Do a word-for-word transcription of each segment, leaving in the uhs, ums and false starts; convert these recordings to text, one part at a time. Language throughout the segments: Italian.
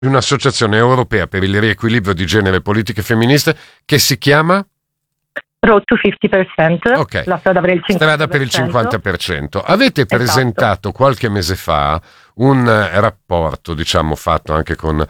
di un'associazione europea per il riequilibrio di genere e politiche femministe che si chiama Road to cinquanta per cento, okay. La strada per il cinquanta per cento. Strada per il cinquanta per cento. Avete Esatto. presentato qualche mese fa un eh, rapporto, diciamo, fatto anche con,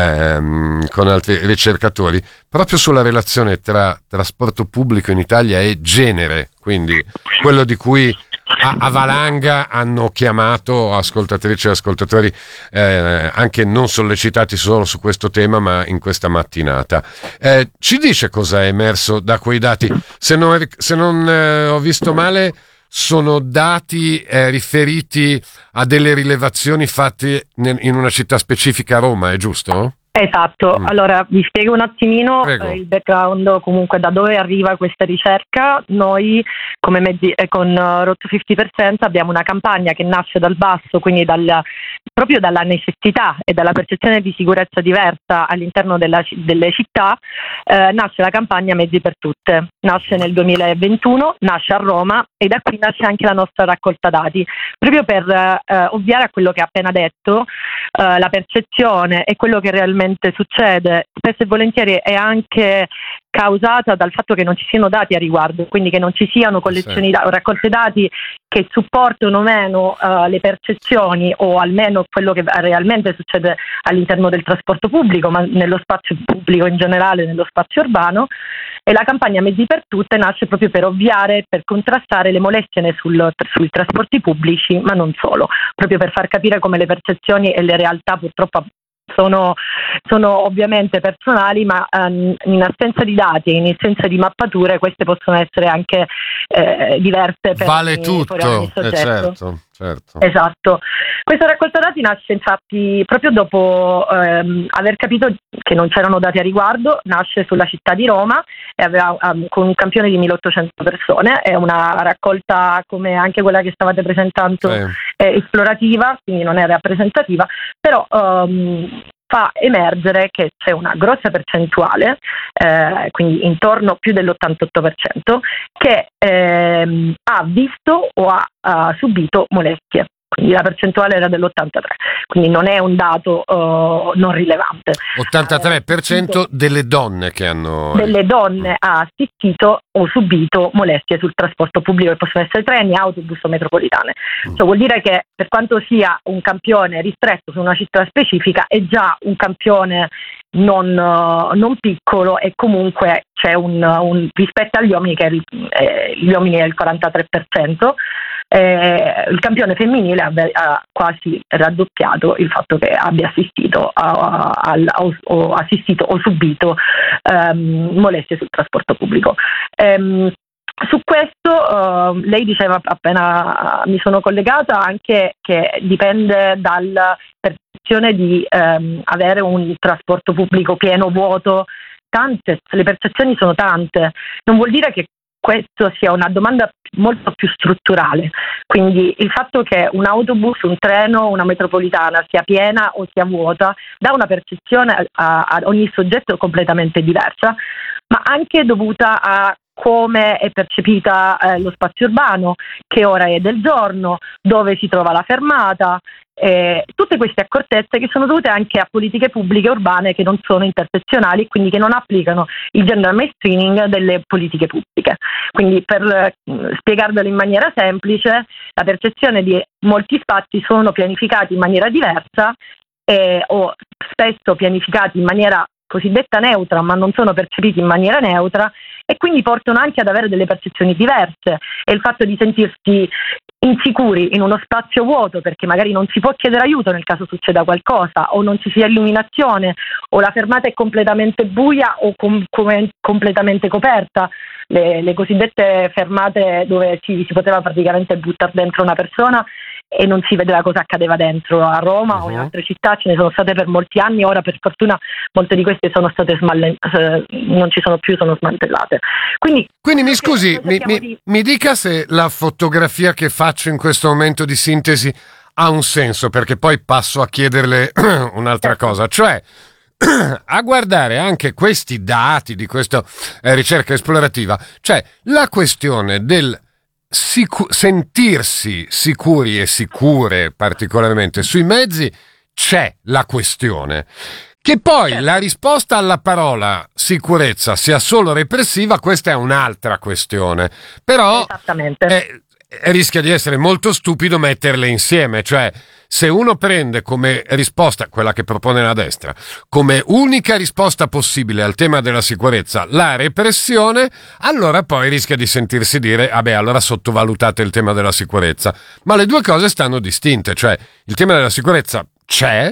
ehm, con altri ricercatori, proprio sulla relazione tra trasporto pubblico in Italia e genere, quindi quello di cui a, a valanga hanno chiamato ascoltatrici e ascoltatori eh, anche non sollecitati solo su questo tema, ma in questa mattinata. Eh, ci dice cosa è emerso da quei dati? Se non, se non eh, ho visto male, sono dati eh, riferiti a delle rilevazioni fatte nel, in una città specifica, Roma, è giusto? Esatto, Mm. allora vi spiego un attimino Prego. eh, il background, comunque da dove arriva questa ricerca. Noi come mezzi, eh, con uh, Road to cinquanta per cento abbiamo una campagna che nasce dal basso, quindi dal, proprio dalla necessità e dalla percezione di sicurezza diversa all'interno della, delle città. Eh, nasce la campagna Mezzi per Tutte, nasce nel duemilaventuno, nasce a Roma e da qui nasce anche la nostra raccolta dati, proprio per eh, ovviare a quello che ha appena detto. Uh, la percezione e quello che realmente succede spesso e volentieri è anche causata dal fatto che non ci siano dati a riguardo, quindi che non ci siano collezioni da- o raccolte dati che supportano o meno uh, le percezioni o almeno quello che realmente succede all'interno del trasporto pubblico, ma nello spazio pubblico in generale, nello spazio urbano. E la campagna Mezzi per Tutte nasce proprio per ovviare, per contrastare le molestie sul, sui trasporti pubblici, ma non solo, proprio per far capire come le percezioni e le realtà purtroppo sono, sono ovviamente personali, ma um, in assenza di dati e in assenza di mappature queste possono essere anche eh, diverse per Vale ogni, tutto, per ogni eh, soggetto. certo, certo. Esatto. Questa raccolta dati nasce infatti proprio dopo ehm, aver capito che non c'erano dati a riguardo, nasce sulla città di Roma e aveva um, con un campione di milleottocento persone, è una raccolta come anche quella che stavate presentando, Sì. eh, esplorativa, quindi non è rappresentativa, però um, fa emergere che c'è una grossa percentuale, eh, quindi intorno più dell'ottantotto per cento, che ehm, ha visto o ha, ha subito molestie. Quindi la percentuale era dell'ottantatré, quindi non è un dato uh, non rilevante. ottantatré per cento delle donne che hanno... Delle donne ha assistito o subito molestie sul trasporto pubblico, che possono essere treni, autobus o metropolitane. Mm. Cioè, vuol dire che per quanto sia un campione ristretto su una città specifica è già un campione non, uh, non piccolo, e comunque c'è un, un rispetto agli uomini, che è, eh, gli uomini è il quarantatré per cento. Eh, il campione femminile ha, ha quasi raddoppiato il fatto che abbia assistito a, a, a, o, o assistito o subito ehm, molestie sul trasporto pubblico. Ehm, su questo uh, lei diceva appena mi sono collegata anche che dipende dalla percezione di ehm, avere un trasporto pubblico pieno o vuoto. Tante, le percezioni sono tante, non vuol dire che questo sia una domanda molto più strutturale, quindi il fatto che un autobus, un treno, una metropolitana sia piena o sia vuota dà una percezione a, a ogni soggetto completamente diversa, ma anche dovuta a come è percepita eh, lo spazio urbano, che ora è del giorno, dove si trova la fermata, eh, tutte queste accortezze che sono dovute anche a politiche pubbliche urbane che non sono intersezionali e quindi che non applicano il gender mainstreaming delle politiche pubbliche. Quindi per eh, spiegarvelo in maniera semplice, la percezione di molti spazi sono pianificati in maniera diversa eh, o spesso pianificati in maniera cosiddetta neutra, ma non sono percepiti in maniera neutra, e quindi portano anche ad avere delle percezioni diverse, e il fatto di sentirsi insicuri in uno spazio vuoto perché magari non si può chiedere aiuto nel caso succeda qualcosa, o non ci sia illuminazione, o la fermata è completamente buia o com- com- completamente coperta, le, le cosiddette fermate dove ci, si poteva praticamente buttare dentro una persona e non si vedeva cosa accadeva dentro. A Roma uh-huh. o in altre città ce ne sono state per molti anni, ora per fortuna molte di queste sono state smalle- non ci sono più, sono smantellate. Quindi, Quindi mi scusi, mi, mi, di... mi dica se la fotografia che faccio in questo momento di sintesi ha un senso, perché poi passo a chiederle un'altra certo. cosa, cioè a guardare anche questi dati di questa eh, ricerca esplorativa, cioè la questione del Sicu- sentirsi sicuri e sicure particolarmente sui mezzi c'è la questione. Che poi certo. la risposta alla parola sicurezza sia solo repressiva, questa è un'altra questione. Però Esattamente. eh, rischia di essere molto stupido metterle insieme, cioè se uno prende come risposta, quella che propone la destra, come unica risposta possibile al tema della sicurezza la repressione, allora poi rischia di sentirsi dire vabbè, allora sottovalutate il tema della sicurezza. Ma le due cose stanno distinte, cioè il tema della sicurezza c'è,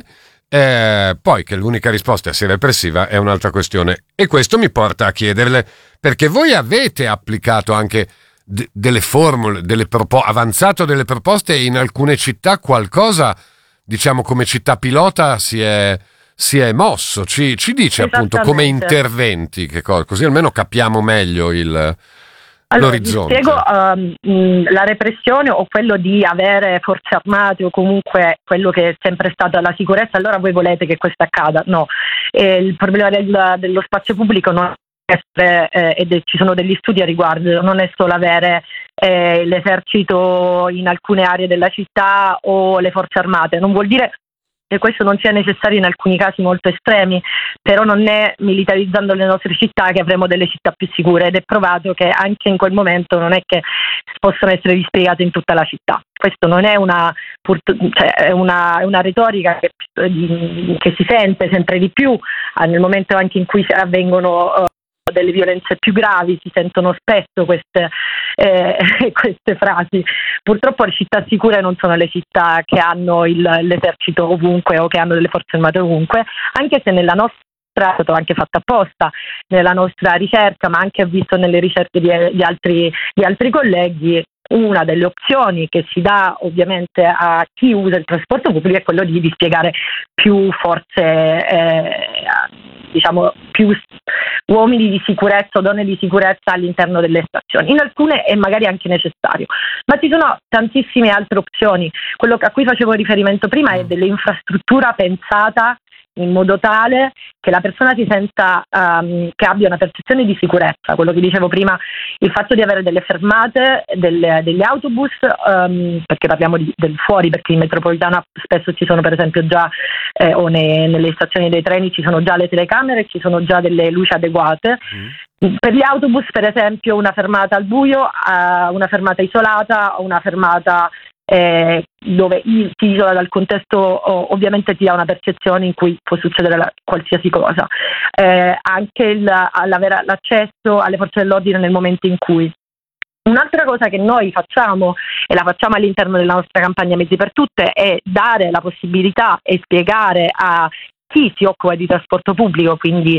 eh, poi che l'unica risposta sia repressiva è un'altra questione. E questo mi porta a chiederle, perché voi avete applicato anche d- delle formule, delle propo- avanzato delle proposte, e in alcune città qualcosa, diciamo come città pilota, si è, si è mosso. Ci, ci dice appunto come interventi, che cosa, così almeno capiamo meglio il... Allora, l'orizzonte. vi spiego, um, la repressione o quello di avere forze armate o comunque quello che è sempre stata la sicurezza, allora voi volete che questo accada? No, eh, il problema del, dello spazio pubblico non è essere, eh, ed ci sono degli studi a riguardo, non è solo avere eh, l'esercito in alcune aree della città o le forze armate, non vuol dire che questo non sia necessario in alcuni casi molto estremi, però non è militarizzando le nostre città che avremo delle città più sicure, ed è provato che anche in quel momento non è che possono essere dispiegate in tutta la città. Questo non è una, cioè è una, è una retorica che, che si sente sempre di più nel momento anche in cui avvengono uh, delle violenze più gravi, si sentono spesso queste, eh, queste frasi. Purtroppo le città sicure non sono le città che hanno il, l'esercito ovunque o che hanno delle forze armate ovunque, anche se nella nostra è stato anche fatto apposta nella nostra ricerca, ma anche visto nelle ricerche di, di, altri, di altri colleghi. Una delle opzioni che si dà ovviamente a chi usa il trasporto pubblico è quello di dispiegare più forze, eh, diciamo più uomini di sicurezza o donne di sicurezza all'interno delle stazioni. In alcune è magari anche necessario, ma ci sono tantissime altre opzioni. Quello a cui facevo riferimento prima è dell'infrastruttura pensata in modo tale che la persona si senta um, che abbia una percezione di sicurezza. Quello che dicevo prima, il fatto di avere delle fermate, delle, degli autobus, um, perché parliamo di, del fuori, perché in metropolitana spesso ci sono per esempio già eh, o ne, nelle stazioni dei treni ci sono già le telecamere, ci sono già delle luci adeguate. Mm. Per gli autobus per esempio una fermata al buio, uh, una fermata isolata, una fermata Eh, dove si isola dal contesto, oh, ovviamente ti dà una percezione in cui può succedere la, qualsiasi cosa, eh, anche il, l'avere l'accesso alle forze dell'ordine nel momento in cui. Un'altra cosa che noi facciamo e la facciamo all'interno della nostra campagna Mezzi per Tutte è dare la possibilità e spiegare a chi si occupa di trasporto pubblico, quindi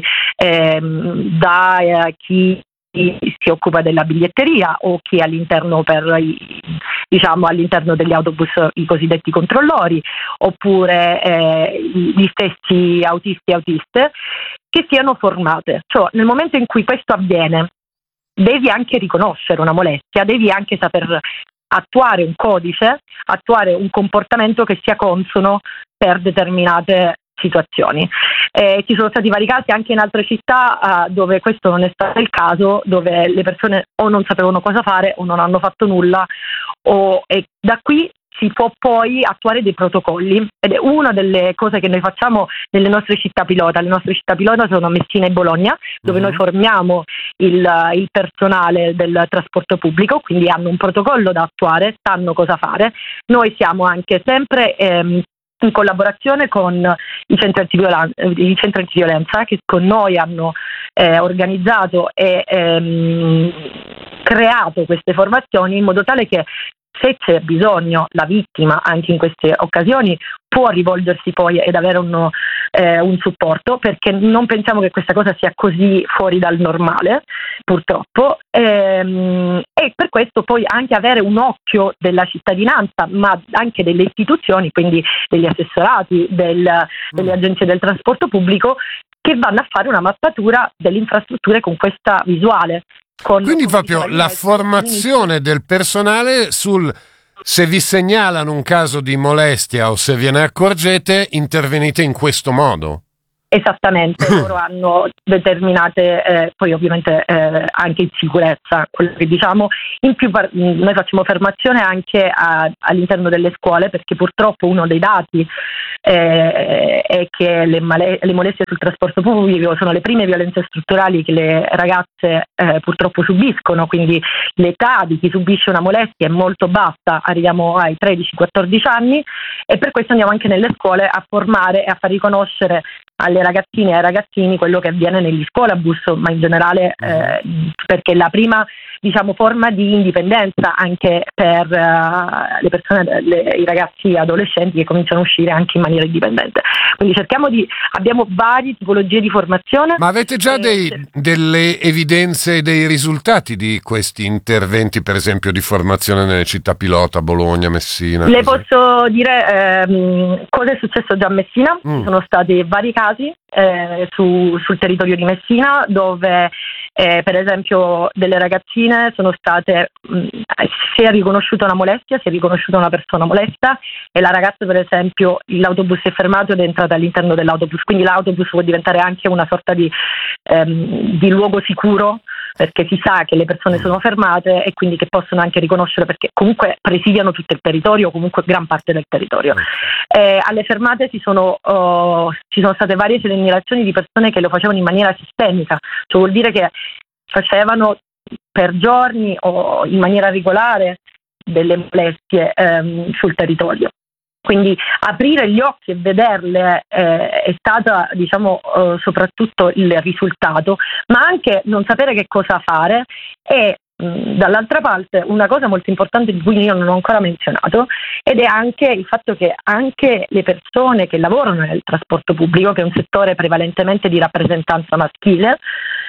ehm, da eh, chi si occupa della biglietteria o chi all'interno per i, diciamo all'interno degli autobus i cosiddetti controllori, oppure eh, gli stessi autisti e autiste, che siano formate. Cioè nel momento in cui questo avviene devi anche riconoscere una molestia, devi anche saper attuare un codice, attuare un comportamento che sia consono per determinate situazioni. Eh, ci sono stati vari casi anche in altre città uh, dove questo non è stato il caso, dove le persone o non sapevano cosa fare o non hanno fatto nulla, o, e da qui si può poi attuare dei protocolli, ed è una delle cose che noi facciamo nelle nostre città pilota. Le nostre città pilota sono Messina e Bologna, dove mm-hmm. noi formiamo il, il personale del trasporto pubblico, quindi hanno un protocollo da attuare, sanno cosa fare. Noi siamo anche sempre ehm, in collaborazione con i centri antiviolenza, i centri antiviolenza che con noi hanno eh, organizzato e ehm, creato queste formazioni in modo tale che se c'è bisogno la vittima anche in queste occasioni può rivolgersi poi ed avere un, eh, un supporto, perché non pensiamo che questa cosa sia così fuori dal normale, purtroppo, ehm, e per questo poi anche avere un occhio della cittadinanza, ma anche delle istituzioni, quindi degli assessorati, del, delle agenzie del trasporto pubblico, che vanno a fare una mappatura delle infrastrutture con questa visuale. Con, Quindi con proprio la formazione del personale sul se vi segnalano un caso di molestia o se ve ne accorgete, intervenite in questo modo. Esattamente, loro hanno determinate, eh, poi ovviamente eh, anche in sicurezza, quello che diciamo. In più par- noi facciamo formazione anche a, all'interno delle scuole, perché purtroppo uno dei dati eh, è che le, male- le molestie sul trasporto pubblico sono le prime violenze strutturali che le ragazze eh, purtroppo subiscono, quindi l'età di chi subisce una molestia è molto bassa, arriviamo ai tredici quattordici anni, e per questo andiamo anche nelle scuole a formare e a far riconoscere alle ragazzine e ai ragazzini quello che avviene negli scolabus, ma in generale eh, perché è la prima, diciamo, forma di indipendenza anche per uh, le persone, le, i ragazzi adolescenti che cominciano a uscire anche in maniera indipendente. Quindi cerchiamo di, abbiamo varie tipologie di formazione. Ma avete già e, dei, delle evidenze e dei risultati di questi interventi, per esempio di formazione nelle città pilota, Bologna, Messina? Le così? posso dire ehm, cosa è successo già a Messina. Mm. Ci sono stati vari casi eh, su, sul territorio di Messina dove eh, per esempio delle ragazzine sono state, mh, si è riconosciuta una molestia, si è riconosciuta una persona molesta, e la ragazza, per esempio, l'autobus è fermato ed è entrata all'interno dell'autobus, quindi l'autobus può diventare anche una sorta di, ehm, di luogo sicuro, perché si sa che le persone sono fermate e quindi che possono anche riconoscere, perché comunque presidiano tutto il territorio, comunque gran parte del territorio. Eh, alle fermate ci sono, uh, ci sono state varie segnalazioni di persone che lo facevano in maniera sistemica, cioè vuol dire che facevano per giorni o in maniera regolare delle molestie ehm, sul territorio. Quindi aprire gli occhi e vederle eh, è stata, diciamo, eh, soprattutto il risultato, ma anche non sapere che cosa fare. E mh, dall'altra parte una cosa molto importante di cui io non ho ancora menzionato, ed è anche il fatto che anche le persone che lavorano nel trasporto pubblico, che è un settore prevalentemente di rappresentanza maschile,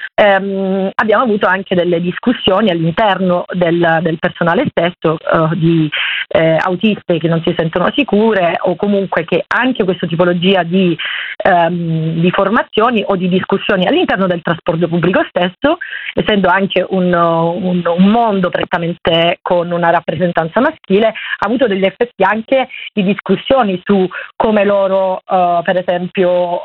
ehm, abbiamo avuto anche delle discussioni all'interno del, del personale stesso eh, di eh, autiste che non si sentono sicure, o comunque che anche questa tipologia di, ehm, di formazioni o di discussioni all'interno del trasporto pubblico stesso, essendo anche un, un, un mondo prettamente con una rappresentanza maschile, ha avuto degli effetti anche di discussioni su come loro eh, per esempio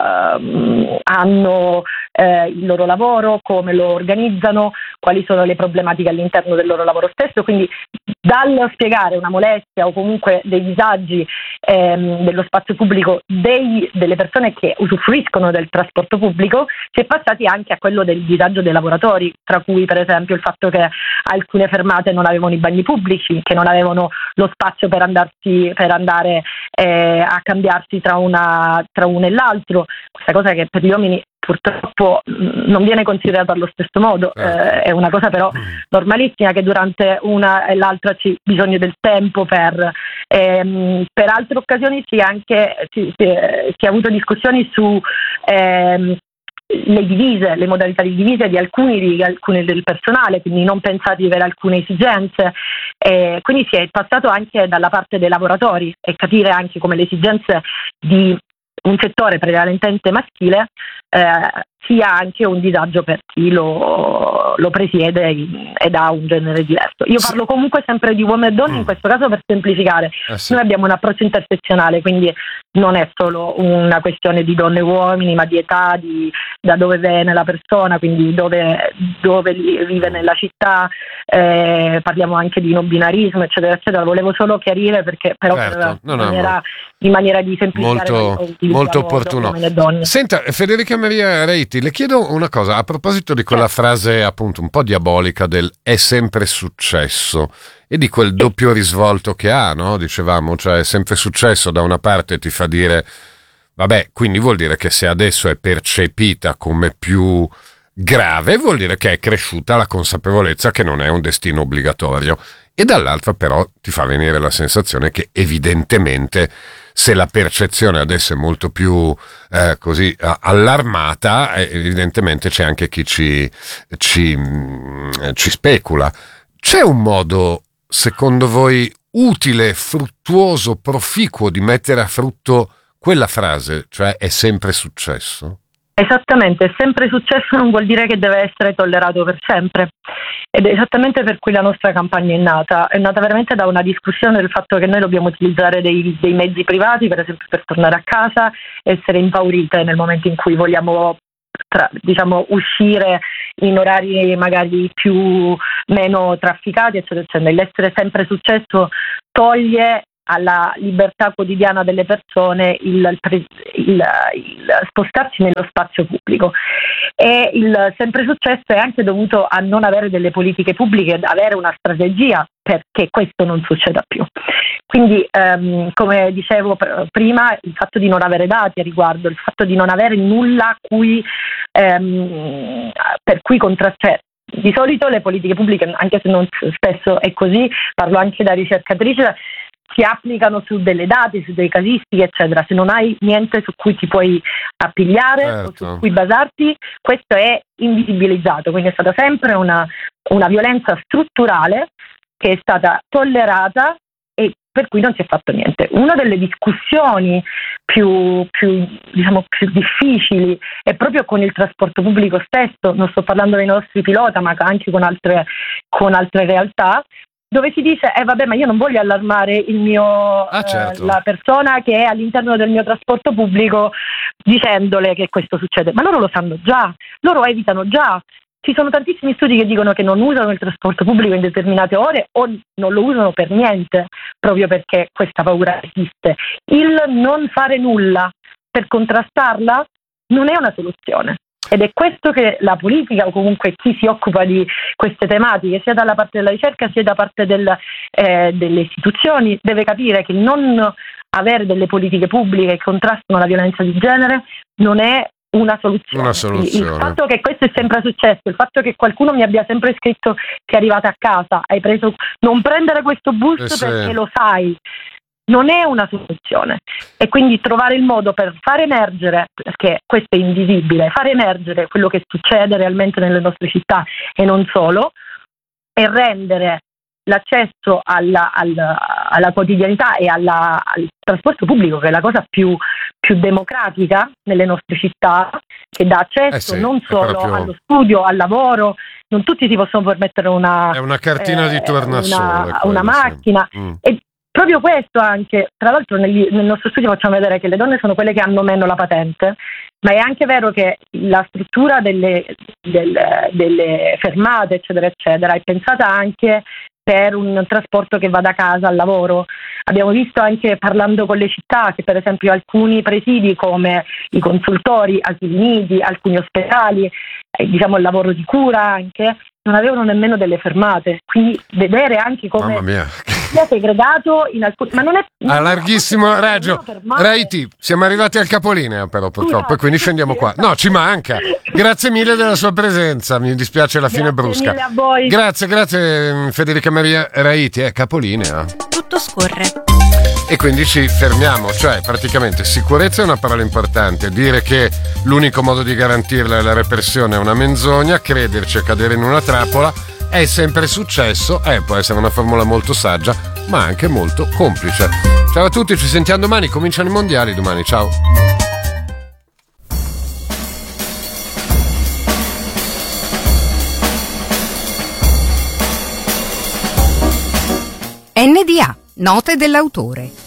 Uh, hanno uh, il loro lavoro, come lo organizzano, quali sono le problematiche all'interno del loro lavoro stesso. Quindi dal spiegare una molestia o comunque dei disagi ehm, dello spazio pubblico dei, delle persone che usufruiscono del trasporto pubblico, si è passati anche a quello del disagio dei lavoratori, tra cui per esempio il fatto che alcune fermate non avevano i bagni pubblici, che non avevano lo spazio per andarsi per andare eh, a cambiarsi tra una tra uno e l'altro. Questa cosa che per gli uomini purtroppo non viene considerata allo stesso modo, eh, è una cosa però normalissima, che durante una e l'altra c'è bisogno del tempo per ehm, per altre occasioni si è anche si, si, si è avuto discussioni su ehm, le divise, le modalità di divise di alcuni, di alcuni del personale, quindi non pensati per alcune esigenze, eh, quindi si è passato anche dalla parte dei lavoratori e capire anche come le esigenze di un settore prevalentemente maschile eh, sia anche un disagio per chi lo, lo presiede ed ha un genere diverso. Io parlo comunque sempre di uomo e donne, in questo caso per semplificare. Eh sì. Noi abbiamo un approccio intersezionale, quindi non è solo una questione di donne e uomini, ma di età, di da dove viene la persona, quindi dove, dove vive nella città, eh, parliamo anche di non binarismo, eccetera, eccetera. Volevo solo chiarire, perché però Certo. per, No, in, no, maniera, no. in maniera di semplificare Molto, utilizziamo molto opportuno. uomini e donne. Senta, Federica Maria Reiti, le chiedo una cosa a proposito di quella frase appunto un po' diabolica del "è sempre successo" e di quel doppio risvolto che ha, no? Dicevamo, cioè è sempre successo, da una parte ti fa dire vabbè, quindi vuol dire che se adesso è percepita come più grave, vuol dire che è cresciuta la consapevolezza che non è un destino obbligatorio, e dall'altra però ti fa venire la sensazione che evidentemente se la percezione adesso è molto più eh, così allarmata, eh, evidentemente c'è anche chi ci, ci, ci specula. C'è un modo, secondo voi, utile, fruttuoso, proficuo di mettere a frutto quella frase, cioè "è sempre successo"? Esattamente, è sempre successo non vuol dire che deve essere tollerato per sempre, ed è esattamente per cui la nostra campagna è nata, è nata veramente da una discussione del fatto che noi dobbiamo utilizzare dei, dei mezzi privati, per esempio per tornare a casa, essere impaurite nel momento in cui vogliamo tra, diciamo uscire in orari magari più meno trafficati, eccetera, eccetera. L'essere sempre successo toglie alla libertà quotidiana delle persone il, il, il spostarsi nello spazio pubblico, e il sempre successo è anche dovuto a non avere delle politiche pubbliche, ad avere una strategia perché questo non succeda più. Quindi ehm, come dicevo pr- prima, il fatto di non avere dati a riguardo, il fatto di non avere nulla cui, ehm, per cui contrastare. Di solito le politiche pubbliche, anche se non spesso è così, parlo anche da ricercatrice, si applicano su delle date, su delle casistiche, eccetera. Se non hai niente su cui ti puoi appigliare, certo, o su cui basarti, questo è invisibilizzato. Quindi è stata sempre una, una violenza strutturale che è stata tollerata e per cui non si è fatto niente. Una delle discussioni più, più, diciamo, più difficili è proprio con il trasporto pubblico stesso, non sto parlando dei nostri pilota, ma anche con altre, con altre realtà, dove si dice, eh vabbè, ma io non voglio allarmare il mio, ah, certo. eh, la persona che è all'interno del mio trasporto pubblico dicendole che questo succede. Ma loro lo sanno già, loro evitano già. Ci sono tantissimi studi che dicono che non usano il trasporto pubblico in determinate ore o non lo usano per niente, proprio perché questa paura esiste. Il non fare nulla per contrastarla non è una soluzione. Ed è questo che la politica, o comunque chi si occupa di queste tematiche, sia dalla parte della ricerca sia da parte del, eh, delle istituzioni, deve capire che non avere delle politiche pubbliche che contrastano la violenza di genere non è una soluzione. Una soluzione. Il fatto che questo è sempre successo, il fatto che qualcuno mi abbia sempre scritto che è arrivata a casa, hai preso, non prendere questo bus eh sì. perché lo sai, non è una soluzione. E quindi trovare il modo per far emergere, perché questo è invisibile, far emergere quello che succede realmente nelle nostre città e non solo, e rendere l'accesso alla, alla, alla quotidianità e alla, al trasporto pubblico, che è la cosa più, più democratica nelle nostre città, che dà accesso eh sì, non solo proprio... allo studio, al lavoro, non tutti si possono permettere una, è una cartina eh, di tornasole, una, una macchina. Mm. E proprio questo anche, tra l'altro nel, nel nostro studio facciamo vedere che le donne sono quelle che hanno meno la patente, ma è anche vero che la struttura delle, delle, delle fermate, eccetera, eccetera, è pensata anche per un trasporto che va da casa al lavoro. Abbiamo visto anche parlando con le città che per esempio alcuni presidi come i consultori, asili nidi, alcuni ospedali, eh, diciamo il lavoro di cura anche, non avevano nemmeno delle fermate, quindi vedere anche come sia segregato in alcuni, ma non è a larghissimo raggio. Raiti, siamo arrivati al capolinea però purtroppo, e quindi scendiamo qua. No, ci manca. Grazie mille della sua presenza, mi dispiace la fine brusca. Grazie mille a voi. Grazie, grazie Federica Maria Raiti, è capolinea. Tutto scorre. E quindi ci fermiamo, cioè praticamente sicurezza è una parola importante, dire che l'unico modo di garantirla è la repressione è una menzogna, crederci e cadere in una trappola è sempre successo, eh, può essere una formula molto saggia ma anche molto complice. Ciao a tutti, ci sentiamo domani, cominciano i mondiali domani, ciao. N D A, note dell'autore.